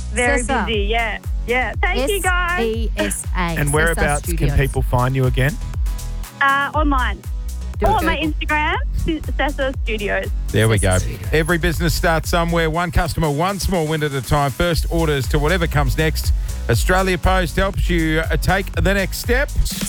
Very Sessa. busy, yeah. Yeah. Thank you, guys. SESA. And whereabouts Sessa can Studios. people find you again? Online. Do Or a on my Google. Instagram, Sessa Studios. There we go. Sessa Studios. Every business starts somewhere. One customer, one small win at a time. First orders to whatever comes next. Australia Post helps you take the next step.